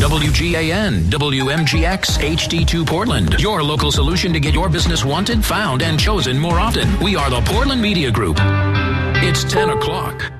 WGAN, WMGX, HD2 Portland. Your local solution to get your business wanted, found, and chosen more often. We are the Portland Media Group. It's 10 o'clock.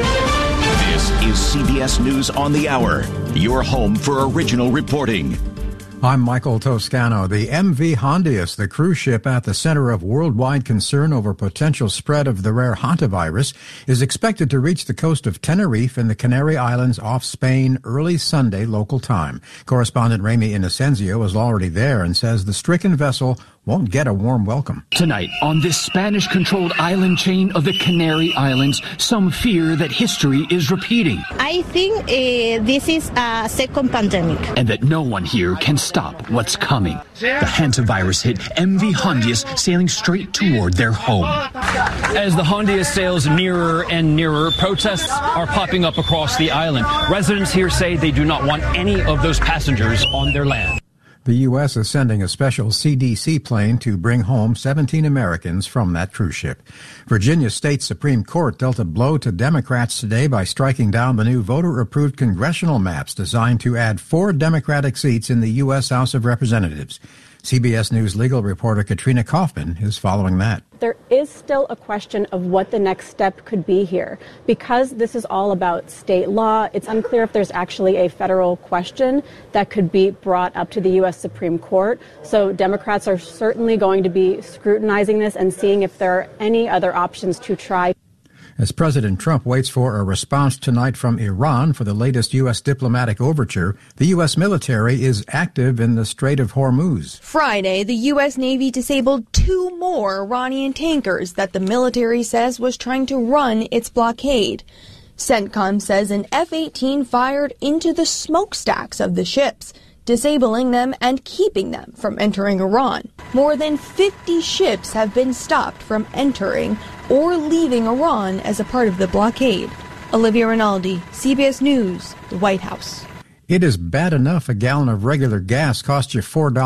This is CBS News on the Hour, your home for original reporting. I'm Michael Toscano. The MV Hondius, the cruise ship at the center of worldwide concern over potential spread of the rare hantavirus, is expected to reach the coast of Tenerife in the Canary Islands off Spain early Sunday local time. Correspondent Remy Inocencio is already there and says the stricken vessel won't get a warm welcome. Tonight, on this Spanish-controlled island chain of the Canary Islands, some fear that history is repeating. I think this is a second pandemic. And that no one here can stop what's coming. The hantavirus hit MV Hondius sailing straight toward their home. As the Hondius sails nearer and nearer, protests are popping up across the island. Residents here say they do not want any of those passengers on their land. The U.S. is sending a special CDC plane to bring home 17 Americans from that cruise ship. Virginia State Supreme Court dealt a blow to Democrats today by striking down the new voter-approved congressional maps designed to add 4 Democratic seats in the U.S. House of Representatives. CBS News legal reporter Katrina Kaufman is following that. There is still a question of what the next step could be here. Because this is all about state law, it's unclear if there's actually a federal question that could be brought up to the U.S. Supreme Court. So Democrats are certainly going to be scrutinizing this and seeing if there are any other options to try. As President Trump waits for a response tonight from Iran for the latest U.S. diplomatic overture, the U.S. military is active in the Strait of Hormuz. Friday, the U.S. Navy disabled 2 more Iranian tankers that the military says was trying to run its blockade. CENTCOM says an F-18 fired into the smokestacks of the ships, disabling them and keeping them from entering Iran. More than 50 ships have been stopped from entering or leaving Iran as a part of the blockade. Olivia Rinaldi, CBS News, the White House. It is bad enough a gallon of regular gas costs you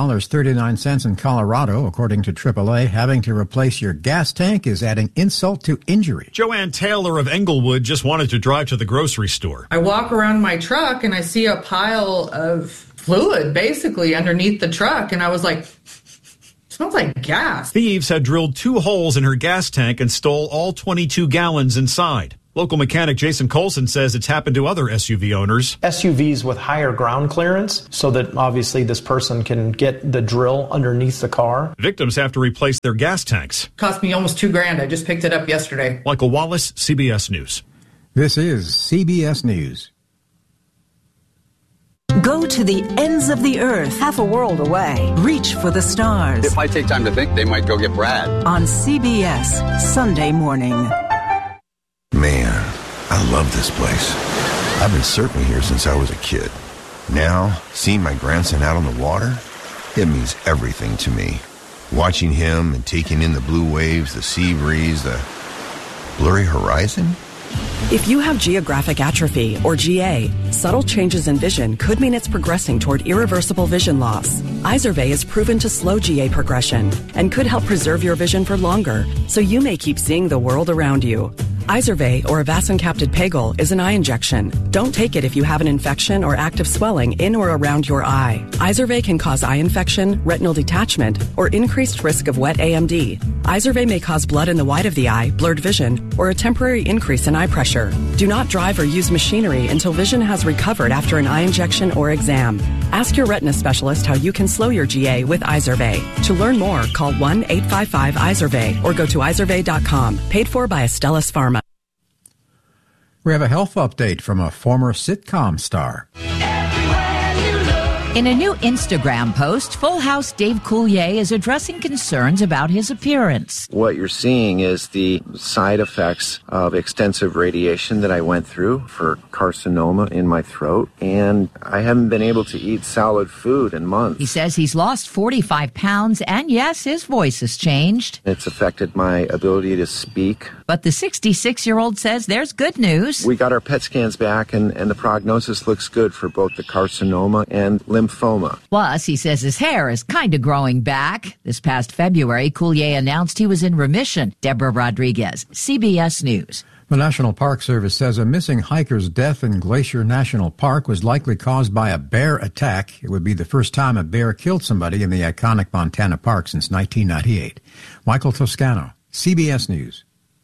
$4.39 in Colorado, according to AAA. Having to replace your gas tank is adding insult to injury. Joanne Taylor of Englewood just wanted to drive to the grocery store. I walk around my truck and I see a pile of fluid basically underneath the truck, and I was like, smells like gas. Thieves had drilled 2 holes in her gas tank and stole all 22 gallons inside. Local mechanic Jason Colson says it's happened to other SUV owners. SUVs with higher ground clearance so that obviously this person can get the drill underneath the car. Victims have to replace their gas tanks. Cost me almost $2,000. I just picked it up yesterday. Michael Wallace, CBS News. This is CBS News. Go to the ends of the earth, half a world away. Reach for the stars. If I take time to think, they might go get Brad. On CBS, Sunday morning. Man, I love this place. I've been surfing here since I was a kid. Now, seeing my grandson out on the water, it means everything to me. Watching him and taking in the blue waves, the sea breeze, the blurry horizon. If you have geographic atrophy, or GA, subtle changes in vision could mean it's progressing toward irreversible vision loss. Izervay is proven to slow GA progression and could help preserve your vision for longer, so you may keep seeing the world around you. Izervay, or avacincaptad pegol, is an eye injection. Don't take it if you have an infection or active swelling in or around your eye. Izervay can cause eye infection, retinal detachment, or increased risk of wet AMD. Izervay may cause blood in the white of the eye, blurred vision, or a temporary increase in eye pressure. Do not drive or use machinery until vision has recovered after an eye injection or exam. Ask your retina specialist how you can slow your GA with Izervay. To learn more, call 1-855-IZERVAY or go to izervay.com. Paid for by Astellas Pharma. We have a health update from a former sitcom star. In a new Instagram post, Full House Dave Coulier is addressing concerns about his appearance. What you're seeing is the side effects of extensive radiation that I went through for carcinoma in my throat, and I haven't been able to eat solid food in months. He says he's lost 45 pounds, and yes, his voice has changed. It's affected my ability to speak. But the 66-year-old says there's good news. We got our PET scans back, and the prognosis looks good for both the carcinoma and lymphoma. Plus, he says his hair is kind of growing back. This past February, Coulier announced he was in remission. Deborah Rodriguez, CBS News. The National Park Service says a missing hiker's death in Glacier National Park was likely caused by a bear attack. It would be the first time a bear killed somebody in the iconic Montana park since 1998. Michael Toscano, CBS News.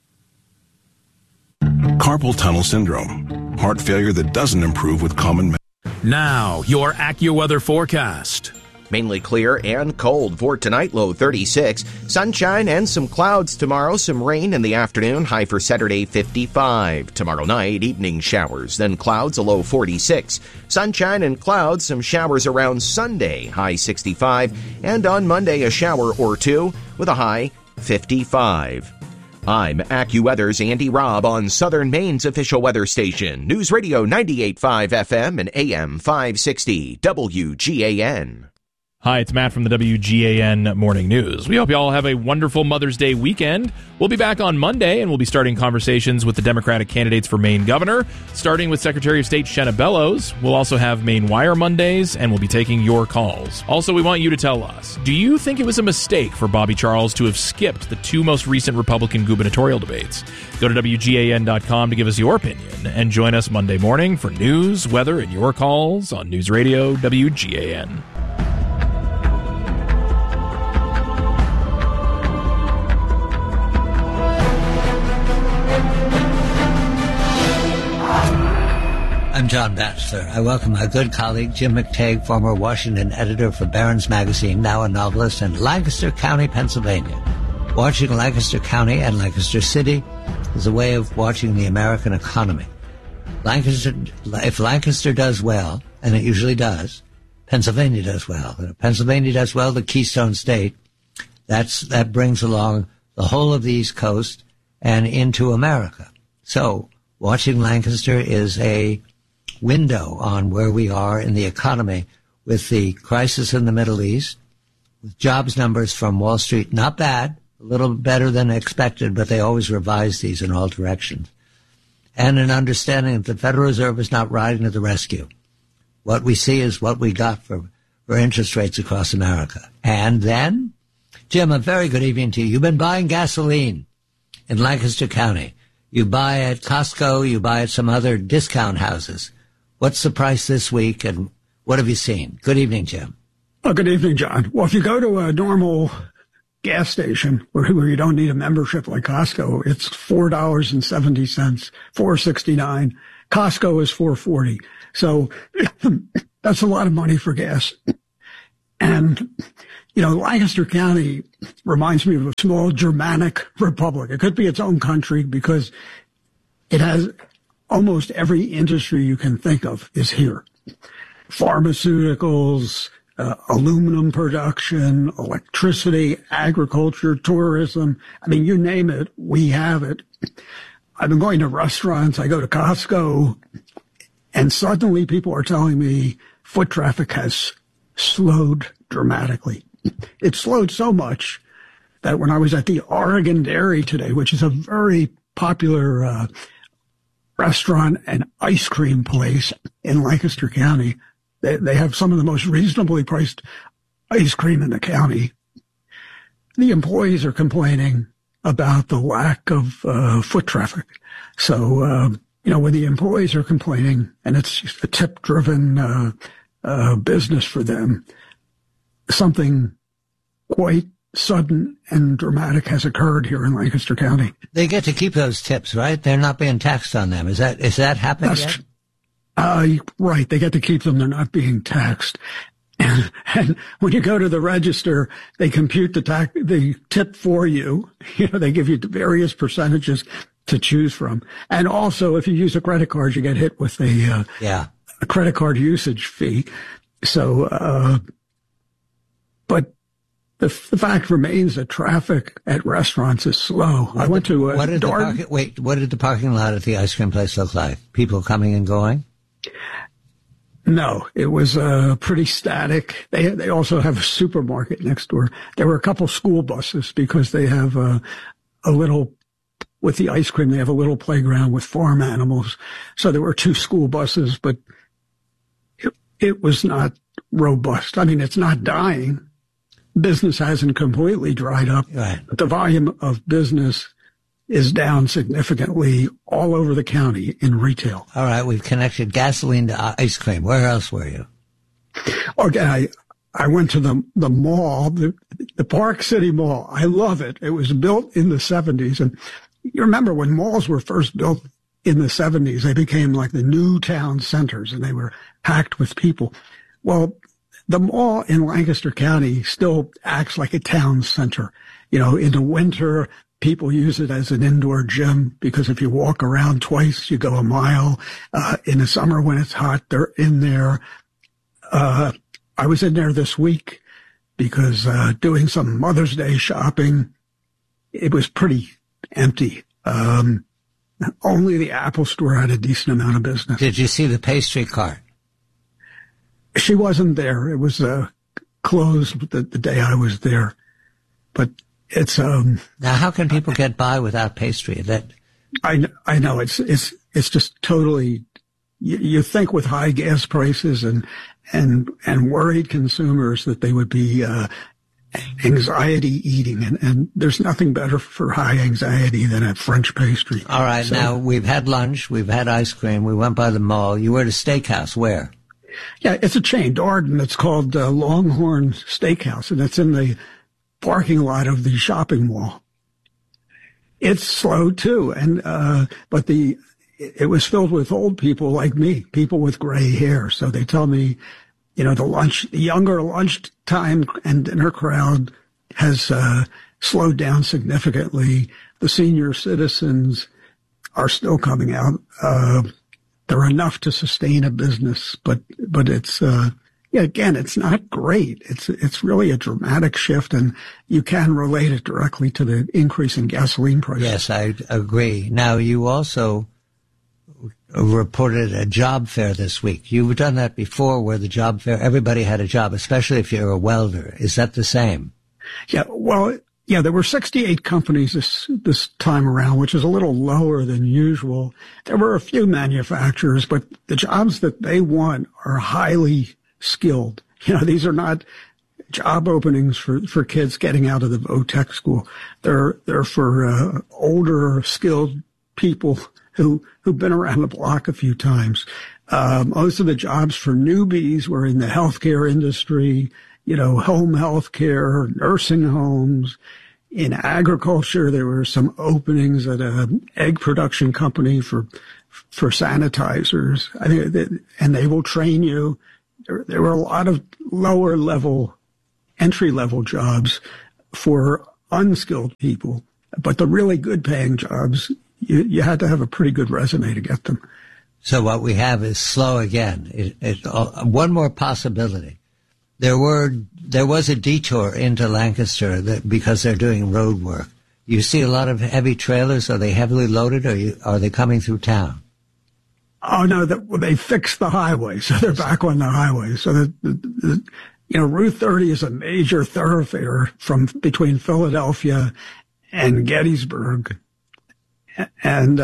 Carpal tunnel syndrome, heart failure that doesn't improve with common. Now, your AccuWeather forecast. Mainly clear and cold for tonight, low 36. Sunshine and some clouds tomorrow, some rain in the afternoon, high for Saturday 55. Tomorrow night, evening showers, then clouds, a low 46. Sunshine and clouds, some showers around Sunday, high 65. And on Monday, a shower or two with a high 55. I'm AccuWeather's Andy Robb on Southern Maine's official weather station, News Radio 98.5 FM and AM 560 WGAN. Hi, it's Matt from the WGAN Morning News. We hope you all have a wonderful Mother's Day weekend. We'll be back on Monday, and we'll be starting conversations with the Democratic candidates for Maine governor, starting with Secretary of State Shenna Bellows. We'll also have Maine Wire Mondays, and we'll be taking your calls. Also, we want you to tell us, do you think it was a mistake for Bobby Charles to have skipped the two most recent Republican gubernatorial debates? Go to WGAN.com to give us your opinion, and join us Monday morning for news, weather, and your calls on News Radio WGAN. I'm John Batchelor. I welcome my good colleague Jim McTague, former Washington editor for Barron's Magazine, now a novelist in Lancaster County, Pennsylvania. Watching Lancaster County and Lancaster City is a way of watching the American economy. If Lancaster does well, and it usually does, Pennsylvania does well. If Pennsylvania does well, the Keystone State, that brings along the whole of the East Coast and into America. So watching Lancaster is a window on where we are in the economy with the crisis in the Middle East, with jobs numbers from Wall Street, not bad, a little better than expected, but they always revise these in all directions. And an understanding that the Federal Reserve is not riding to the rescue. What we see is what we got for interest rates across America. And then, Jim, a very good evening to you. You've been buying gasoline in Lancaster County. You buy at Costco, you buy at some other discount houses. What's the price this week, and what have you seen? Good evening, Jim. Oh, good evening, John. Well, if you go to a normal gas station where you don't need a membership like Costco, it's $4.70, $4.69. Costco is $4.40. So that's a lot of money for gas. And, Lancaster County reminds me of a small Germanic republic. It could be its own country because it has almost every industry you can think of is here. Pharmaceuticals, aluminum production, electricity, agriculture, tourism. I mean, you name it, we have it. I've been going to restaurants. I go to Costco, and suddenly people are telling me foot traffic has slowed dramatically. It slowed so much that when I was at the Oregon Dairy today, which is a very popular restaurant and ice cream place in Lancaster County, they have some of the most reasonably priced ice cream in the county. The employees are complaining about the lack of foot traffic. So, when the employees are complaining, and it's just a tip-driven business for them, something quite sudden and dramatic has occurred here in Lancaster County. They get to keep those tips, right? They're not being taxed on them. Is that happening yet? Right. They get to keep them. They're not being taxed. And when you go to the register, they compute the tip for you. They give you various percentages to choose from. And also, if you use a credit card, you get hit with a credit card usage fee. So, but the fact remains that traffic at restaurants is slow. I went to what did the parking lot at the ice cream place look like? People coming and going? No, it was pretty static. They also have a supermarket next door. There were a couple school buses because they have a little, with the ice cream, they have a little playground with farm animals. So there were 2 school buses, but it was not robust. I mean, it's not dying. Business hasn't completely dried up, right. But the volume of business is down significantly all over the county in retail. All right, we've connected gasoline to ice cream. Where else were you? Okay, I went to the mall, the Park City Mall. I love it. It was built in the 70s. And you remember when malls were first built in the 70s, they became like the new town centers, and they were packed with people. Well, the mall in Lancaster County still acts like a town center. You know, in the winter, people use it as an indoor gym because if you walk around twice, you go a mile. In the summer when it's hot, they're in there. I was in there this week because doing some Mother's Day shopping, it was pretty empty. Only the Apple Store had a decent amount of business. Did you see the pastry cart? She wasn't there. It was closed the day I was there. But it's now, how can people get by without pastry? I know it's just totally. You think with high gas prices and worried consumers that they would be anxiety eating, and there's nothing better for high anxiety than a French pastry. All right, now we've had lunch, we've had ice cream, we went by the mall. You were at a steakhouse. Where? Yeah, it's a chain, Darden. It's called Longhorn Steakhouse, and it's in the parking lot of the shopping mall. It's slow too, and but it was filled with old people like me, people with gray hair. So they tell me, you know, the younger lunchtime and dinner crowd has slowed down significantly. The senior citizens are still coming out. They're enough to sustain a business, but it's again, it's not great. It's really a dramatic shift, and you can relate it directly to the increase in gasoline prices. Yes, I agree. Now, you also reported a job fair this week. You've done that before, where the job fair, everybody had a job, especially if you're a welder. Is that the same? Yeah, well, yeah, there were 68 companies this time around, which is a little lower than usual. There were a few manufacturers, but the jobs that they want are highly skilled. You know, these are not job openings for kids getting out of the VOTEC school. They're for older, skilled people who've been around the block a few times. Most of the jobs for newbies were in the healthcare industry, you know, home healthcare, nursing homes. In agriculture, there were some openings at an egg production company for sanitizers. I think and they will train you. There were a lot of lower level, entry level jobs for unskilled people, but the really good paying jobs, you had to have a pretty good resume to get them. So what we have is slow again. One more possibility. There was a detour into Lancaster because they're doing road work. You see a lot of heavy trailers. Are they heavily loaded, or are they coming through town? Oh no, they fixed the highway, so they're back on the highway. So Route 30 is a major thoroughfare from between Philadelphia and Gettysburg, and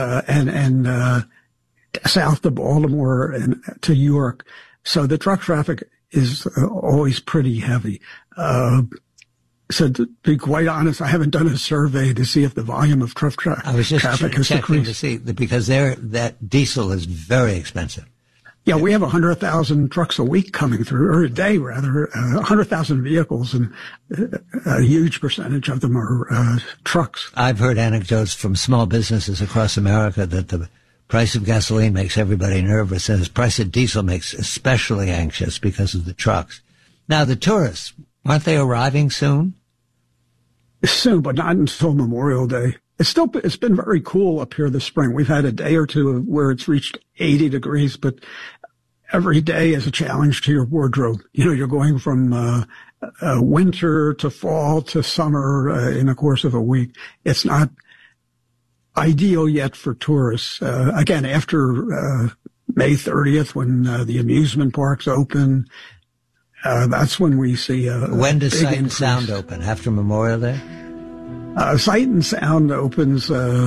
south to Baltimore and to York. So the truck traffic is always pretty heavy. So to be quite honest, I haven't done a survey to see if the volume of truck traffic has decreased. I was just checking to see, because that diesel is very expensive. Yeah, we have 100,000 trucks a week coming through, or a day rather, 100,000 vehicles, and a huge percentage of them are trucks. I've heard anecdotes from small businesses across America that the price of gasoline makes everybody nervous, and the price of diesel makes especially anxious because of the trucks. Now, the tourists, aren't they arriving soon? Soon, but not until Memorial Day. It's been very cool up here this spring. We've had a day or two where it's reached 80 degrees, but every day is a challenge to your wardrobe. You know, you're going from winter to fall to summer in the course of a week. It's not ideal yet for tourists. Again, after May 30th, when the amusement parks open, that's when we see when does Sight and Sound open? After Memorial Day? Sight and Sound opens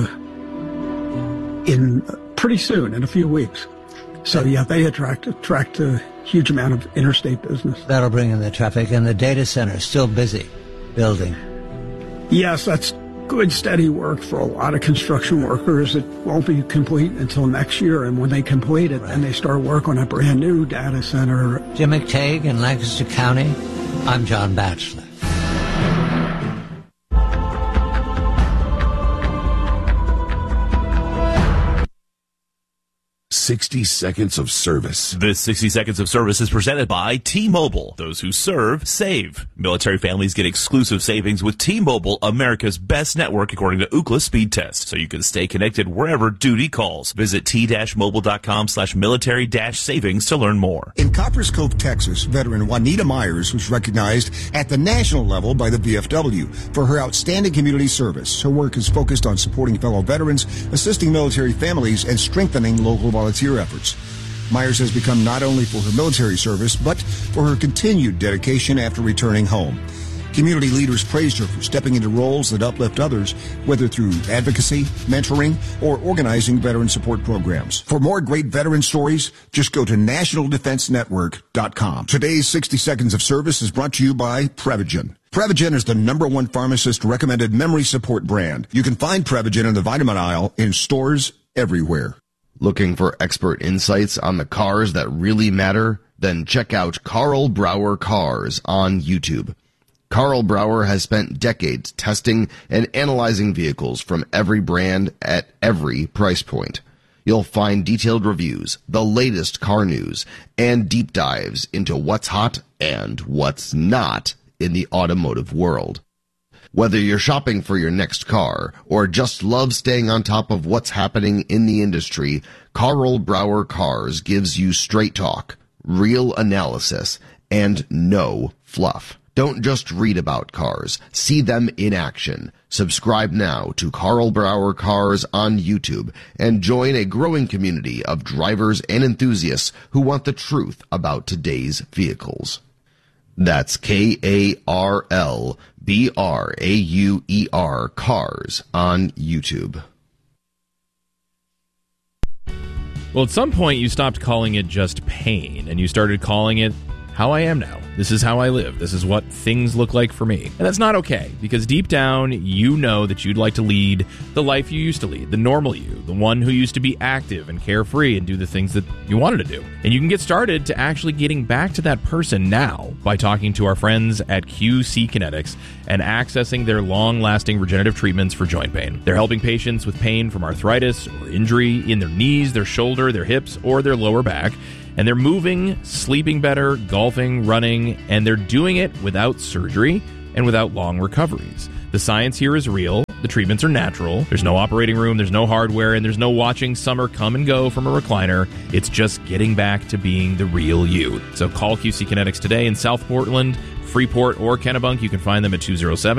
in pretty soon, in a few weeks. So yeah, they attract a huge amount of interstate business. That'll bring in the traffic, and the data center is still busy building. Yes, that's good, steady work for a lot of construction workers. It won't be complete until next year, and when they complete it, then they start work on a brand new data center. Jim McTague in Lancaster County. I'm John Batchelor. 60 seconds of service. This 60 seconds of service is presented by T-Mobile. Those who serve, save. Military families get exclusive savings with T-Mobile, America's best network according to Ookla speed test, so you can stay connected wherever duty calls. Visit t-mobile.com/military-savings to learn more. In Copperas Cove, Texas, veteran Juanita Myers was recognized at the national level by the VFW for her outstanding community service. Her work is focused on supporting fellow veterans, assisting military families, and strengthening local volunteer efforts. Myers has become not only for her military service, but for her continued dedication after returning home. Community leaders praised her for stepping into roles that uplift others, whether through advocacy, mentoring, or organizing veteran support programs. For more great veteran stories, just go to nationaldefensenetwork.com. Today's 60 Seconds of Service is brought to you by Prevagen. Prevagen is the #1 pharmacist-recommended memory support brand. You can find Prevagen in the vitamin aisle in stores everywhere. Looking for expert insights on the cars that really matter? Then check out Carl Brower Cars on YouTube. Carl Brower has spent decades testing and analyzing vehicles from every brand at every price point. You'll find detailed reviews, the latest car news, and deep dives into what's hot and what's not in the automotive world. Whether you're shopping for your next car or just love staying on top of what's happening in the industry, Carl Brower Cars gives you straight talk, real analysis, and no fluff. Don't just read about cars. See them in action. Subscribe now to Carl Brower Cars on YouTube and join a growing community of drivers and enthusiasts who want the truth about today's vehicles. That's KarlBrauer Cars on YouTube. Well, at some point you stopped calling it just pain and you started calling it how I am now. This is how I live. This is what things look like for me. And that's not okay, because deep down, you know that you'd like to lead the life you used to lead, the normal you, the one who used to be active and carefree and do the things that you wanted to do. And you can get started to actually getting back to that person now by talking to our friends at QC Kinetics and accessing their long-lasting regenerative treatments for joint pain. They're helping patients with pain from arthritis or injury in their knees, their shoulder, their hips, or their lower back. And they're moving, sleeping better, golfing, running, and they're doing it without surgery and without long recoveries. The science here is real. The treatments are natural. There's no operating room, there's no hardware, and there's no watching summer come and go from a recliner. It's just getting back to being the real you. So call QC Kinetics today in South Portland, Freeport, or Kennebunk. You can find them at 207